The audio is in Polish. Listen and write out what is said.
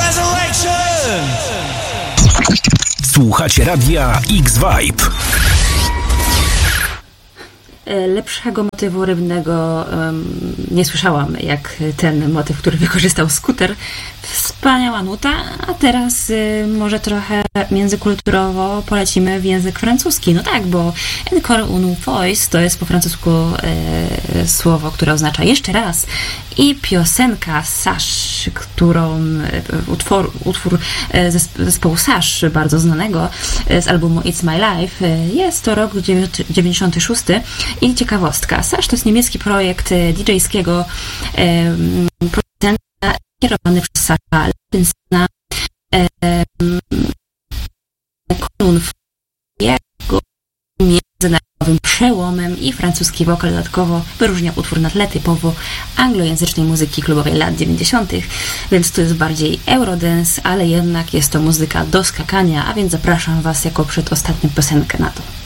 Resurrection! Słuchacie Radia X-Vibe. Lepszego motywu rybnego nie słyszałam, jak ten motyw, który wykorzystał Scooter. Wspaniała nuta, a teraz może trochę międzykulturowo polecimy w język francuski. No tak, bo encore une fois to jest po francusku słowo, które oznacza jeszcze raz. I piosenka Sash, którą utwór zespołu Sash, bardzo znanego z albumu It's My Life, jest to rok 96 i ciekawostka. Sash to jest niemiecki projekt DJ-skiego producenta kierowany przez Sasha Lewinsona. Jego międzynarodowym przełomem i francuski wokal dodatkowo wyróżniał utwór na tle typowo anglojęzycznej muzyki klubowej lat 90., więc to jest bardziej eurodance, ale jednak jest to muzyka do skakania, a więc zapraszam Was jako przedostatnią piosenkę na to.